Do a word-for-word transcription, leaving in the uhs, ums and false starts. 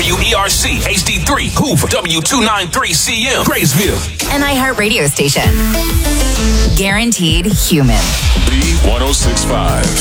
W E R C H D three, Hoover, W two ninety-three C M, Graysville. An iHeart radio station. Guaranteed human. B one oh six point five.